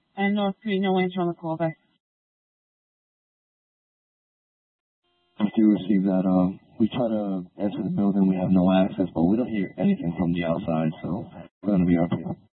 And North Street, no answer on the call back. I do receive that. We try to enter the building. We have no access, but we don't hear anything from the outside, so we're going to be okay.